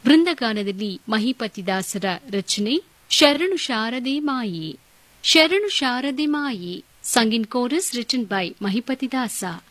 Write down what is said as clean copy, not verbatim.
ವೃಂದಗಾನದಲ್ಲಿ ಮಹಿಪತಿದಾಸರ ರಚನೆ ಶರಣು ಶಾರದೆ ಮಾಯಿ. ಶರಣು ಶಾರದೆ ಮಾಯಿ, sung in chorus written by Mahipati Dasa.